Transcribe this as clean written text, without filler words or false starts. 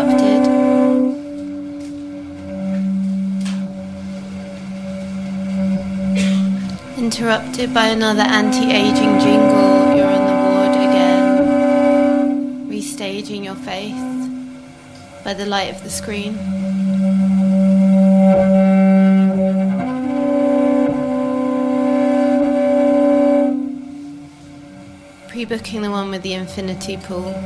interrupted. Interrupted by another anti-aging jingle. You're on the ward again, restaging your face by the light of the screen. Pre-booking the one with the infinity pool.